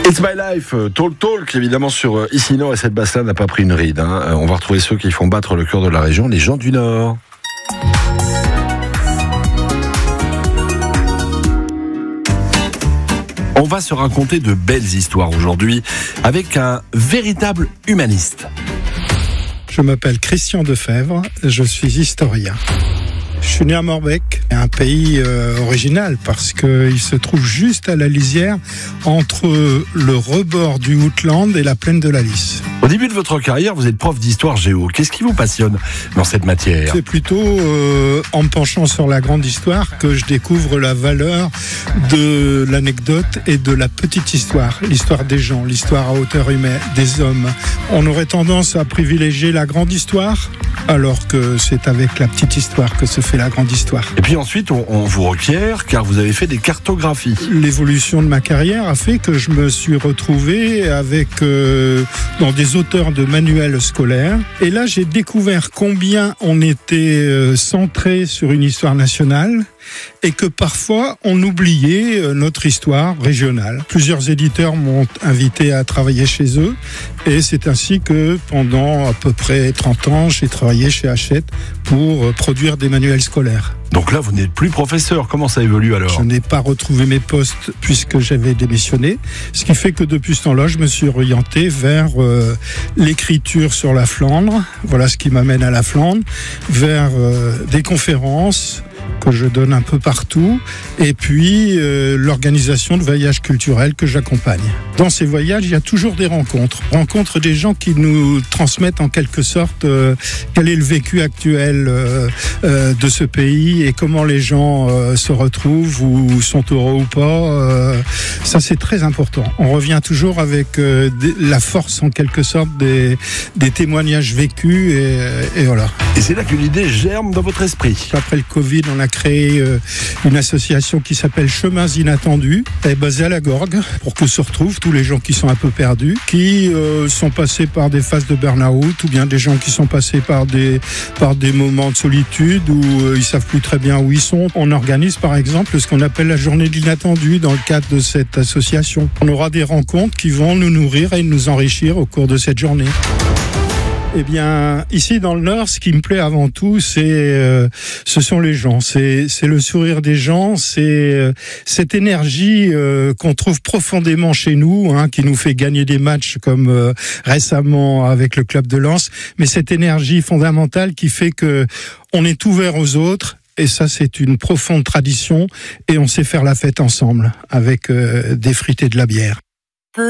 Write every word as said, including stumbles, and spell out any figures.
It's My Life, Talk Talk, évidemment sur Ici Nord, et cette basse-là n'a pas pris une ride. Hein. On va retrouver ceux qui font battre le cœur de la région, les gens du Nord. On va se raconter de belles histoires aujourd'hui avec un véritable humaniste. Je m'appelle Christian Defebvre, je suis historien. Je suis né à Morbecque, un pays euh, original parce qu'il se trouve juste à la lisière entre le rebord du Outland et la plaine de la Lys. Au début de votre carrière, vous êtes prof d'histoire géo. Qu'est-ce qui vous passionne dans cette matière ? C'est plutôt euh, en me penchant sur la grande histoire que je découvre la valeur de l'anecdote et de la petite histoire. L'histoire des gens, l'histoire à hauteur humaine, des hommes. On aurait tendance à privilégier la grande histoire, alors que c'est avec la petite histoire que se fait la grande histoire. Et puis ensuite, on, on vous requiert car vous avez fait des cartographies. L'évolution de ma carrière a fait que je me suis retrouvé avec euh, dans des auteurs de manuels scolaires. Et là, j'ai découvert combien on était euh, centré sur une histoire nationale et que parfois on oubliait euh, notre histoire régionale. Plusieurs éditeurs m'ont invité à travailler chez eux et c'est ainsi que pendant à peu près trente ans, j'ai travaillé chez Hachette pour euh, produire des manuels scolaires. Donc là, vous n'êtes plus professeur. Comment ça évolue alors ? Je n'ai pas retrouvé mes postes puisque j'avais démissionné. Ce qui fait que depuis ce temps-là, je me suis orienté vers euh, l'écriture sur la Flandre. Voilà ce qui m'amène à la Flandre. Vers euh, des conférences que je donne un peu partout, et puis euh, l'organisation de voyages culturels que j'accompagne. Dans ces voyages, il y a toujours des rencontres. Rencontres des gens qui nous transmettent en quelque sorte euh, quel est le vécu actuel euh, euh, de ce pays et comment les gens euh, se retrouvent ou sont heureux ou pas. Euh, ça, c'est très important. On revient toujours avec euh, des, la force en quelque sorte des, des témoignages vécus et, et voilà. Et c'est là qu'une idée germe dans votre esprit. Après le Covid, on a créé euh, une association qui s'appelle Chemins Inattendus. Elle est basée à la Gorgue pour que se retrouvent tous les gens qui sont un peu perdus, qui euh, sont passés par des phases de burn-out ou bien des gens qui sont passés par des, par des moments de solitude où euh, ils savent plus très bien où ils sont. On organise par exemple ce qu'on appelle la journée de l'inattendu dans le cadre de cette association. On aura des rencontres qui vont nous nourrir et nous enrichir au cours de cette journée. Eh bien, ici dans le Nord, ce qui me plaît avant tout, c'est, euh, ce sont les gens, c'est, c'est le sourire des gens, c'est euh, cette énergie euh, qu'on trouve profondément chez nous, hein, qui nous fait gagner des matchs comme euh, récemment avec le club de Lens, mais cette énergie fondamentale qui fait que on est ouvert aux autres. Et ça, c'est une profonde tradition, et on sait faire la fête ensemble avec euh, des frites et de la bière.